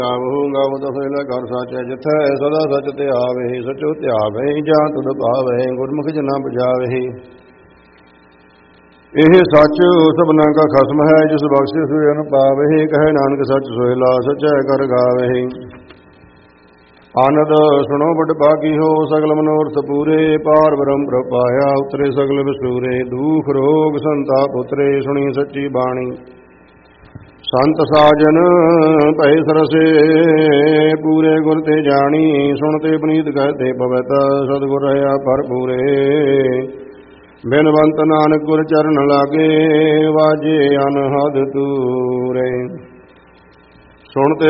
ਗਾਵ ਦਫੇਲਾ ਕਰ ਸਾਚੈ ਜਿਥੈ ਸਦਾ ਸਚ ਧਿਆਵੇ ਸਚੋ ਧਿਆਵੇ ਜਾਂ ਤੁਧ ਭਾਵੇ ਗੁਰਮੁਖ ਜਨਾ ਬਜਾਵੇ। ਇਹ ਸੱਚ ਸਭਨਾ ਕਾ ਖਸਮ ਹੈ ਜਿਸ ਬਖਸ਼ੇ ਸੋਇ ਅਨ ਪਾਵੇ ਕਹੈ ਨਾਨਕ ਸੱਚ ਸੋਹਿਲਾ ਸਚੈ ਕਰ ਗਾਵੇ। ਆਨੰਦ ਸੁਣੋ ਬੜ ਭਾਗੀ ਹੋ ਸਗਲ ਮਨੋਰਥ ਪੂਰੇ ਪਾਰ ਬ੍ਰਹਮ ਪ੍ਰਪਾਇਆ ਉਤਰੇ ਸਗਲ ਵਿਸੂਰੇ ਦੁਖ ਰੋਗ ਸੰਤਾਪ ਉਤਰੇ ਸੁਣੀ ਸੱਚੀ ਬਾਣੀ। ਸੰਤ ਸਾਜਨ ਭੈ ਸਰਸੇ ਪੂਰੇ ਗੁਰ ਤੇ ਜਾਣੀ ਸੁਣਤੇ ਪਨੀਤ ਕਹਤੇ ਪਵਿੱਤ ਸਤਿਗੁਰ ਰਹਾ ਭਰਪੂਰੇ। ਬਿਨਵੰਤ ਨਾਨਕ ਗੁਰ ਚਰਨ ਲਾਗੇ ਵਾਜੇ ਅਨਹਦ ਤੂਰੇ। ਸੁਣਤੇ